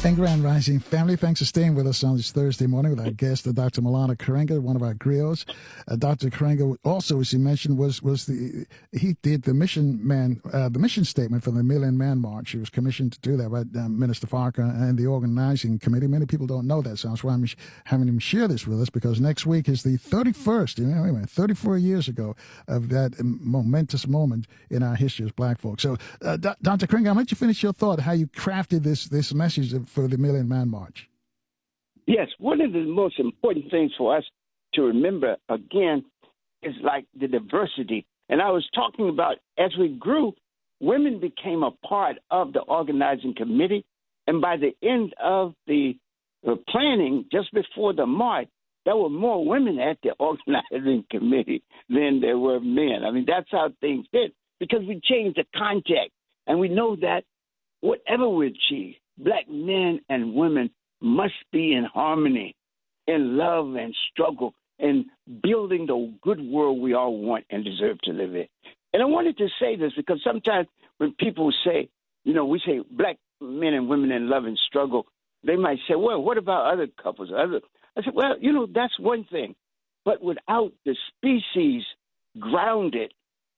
And Grand Rising family, thanks for staying with us on this Thursday morning with our guest, Dr. Maulana Karenga, one of our griots. Dr. Karenga also, as you mentioned, he did the mission statement for the Million Man March. He was commissioned to do that by Minister Farquhar and the organizing committee. Many people don't know that, so that's why I'm having him share this with us, because next week is the 31st, 34 years ago of that momentous moment in our history as black folks. So, Dr. Karenga, I'll let you finish your thought, how you crafted this message for the Million Man March. Yes, one of the most important things for us to remember, again, is like the diversity. And I was talking about, as we grew, women became a part of the organizing committee. And by the end of the planning, just before the march, there were more women at the organizing committee than there were men. I mean, that's how things did, because we changed the context. And we know that whatever we achieve, black men and women must be in harmony, in love and struggle, and building the good world we all want and deserve to live in. And I wanted to say this because sometimes when people say, we say black men and women in love and struggle, they might say, well, what about other couples? I said, well, that's one thing. But without the species grounded,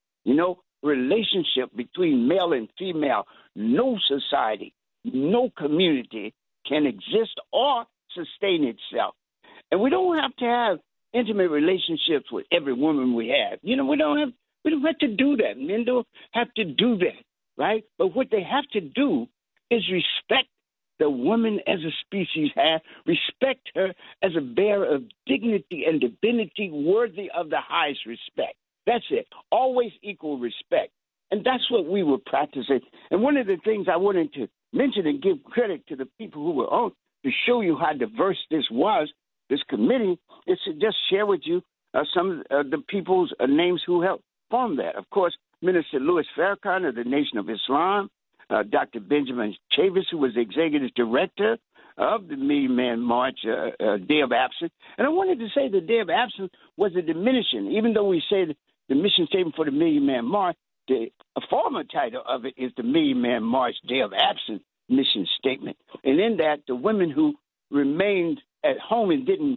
relationship between male and female, no society, no community can exist or sustain itself. And we don't have to have intimate relationships with every woman we have. We don't have to do that. Men don't have to do that, right? But what they have to do is respect the woman as a species has, respect her as a bearer of dignity and divinity worthy of the highest respect. That's it. Always equal respect. And that's what we were practicing. And one of the things I wanted to mention and give credit to the people who were on to show you how diverse this was, this committee, is to just share with you some of the people's names who helped form that. Of course, Minister Louis Farrakhan of the Nation of Islam, Dr. Benjamin Chavis, who was the executive director of the Million Man March Day of Absence. And I wanted to say the Day of Absence was a diminishing, even though we say the mission statement for the Million Man March, the former title of it is the Million Man March Day of Absence mission statement. And in that, the women who remained at home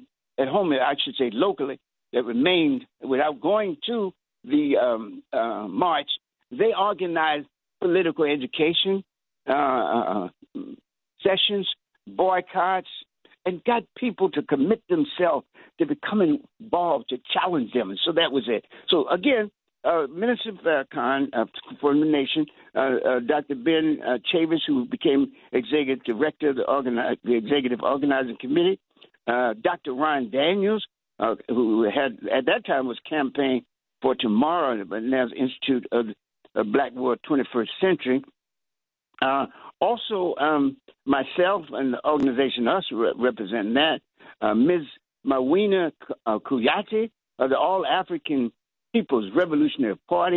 I should say locally, that remained without going to the march, they organized political education sessions, boycotts, and got people to commit themselves to becoming involved, to challenge them. And so that was it. So again, Minister Farrakhan for the Nation, Dr. Ben Chavis, who became executive director of the Executive Organizing Committee, Dr. Ron Daniels, who had at that time was Campaign for Tomorrow, but now Institute of Black World 21st Century. Also, myself and the organization us representing that, Ms. Mawina Kuyate of the All African People's Revolutionary Party.